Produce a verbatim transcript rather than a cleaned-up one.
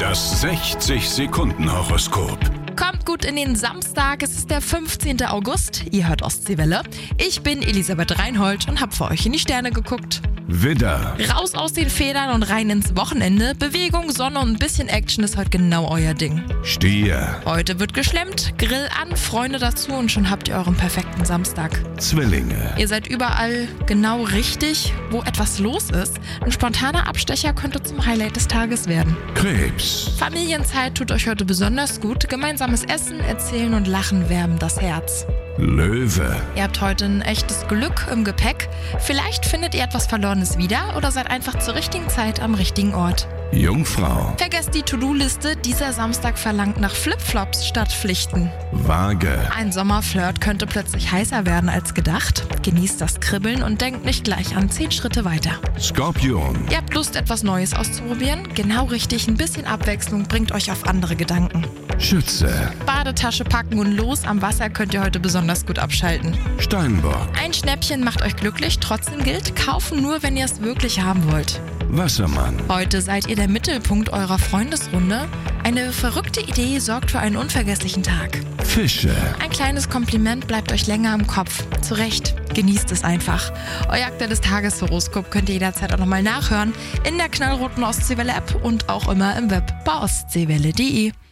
Das sechzig-Sekunden-Horoskop. Kommt gut in den Samstag, es ist der fünfzehnten August. Ihr hört Ostseewelle. Ich bin Elisabeth Reinhold und hab für euch in die Sterne geguckt. Widder, Raus aus den Federn und rein ins Wochenende. Bewegung, Sonne und ein bisschen Action ist heute genau euer Ding. Stier, Heute wird geschlemmt, Grill an, Freunde dazu und schon habt ihr euren perfekten Samstag. Zwillinge, Ihr seid überall genau richtig, wo etwas los ist. Ein spontaner Abstecher könnte zum Highlight des Tages werden. Krebs, Familienzeit tut euch heute besonders gut. Gemeinsames Essen, Erzählen und Lachen wärmen das Herz. Löwe, Ihr habt heute ein echtes Glück im Gepäck. Vielleicht findet ihr etwas Verlorenes wieder oder seid einfach zur richtigen Zeit am richtigen Ort. Jungfrau, Vergesst die To-Do-Liste, dieser Samstag verlangt nach Flipflops statt Pflichten. Waage, Ein Sommerflirt könnte plötzlich heißer werden als gedacht. Genießt das Kribbeln und denkt nicht gleich an zehn Schritte weiter. Skorpion, Ihr habt Lust, etwas Neues auszuprobieren? Genau richtig, ein bisschen Abwechslung bringt euch auf andere Gedanken. Schütze, Badetasche packen und los, am Wasser könnt ihr heute besonders gut abschalten. Steinbock, Ein Schnäppchen macht euch glücklich, trotzdem gilt, kaufen nur, wenn ihr es wirklich haben wollt. Wassermann, Heute seid ihr der Mittelpunkt eurer Freundesrunde. Eine verrückte Idee sorgt für einen unvergesslichen Tag. Fische, Ein kleines Kompliment bleibt euch länger im Kopf. Zu Recht, genießt es einfach. Euer aktuelles Tageshoroskop könnt ihr jederzeit auch nochmal nachhören in der knallroten Ostseewelle-App und auch immer im Web bei ostseewelle punkt de.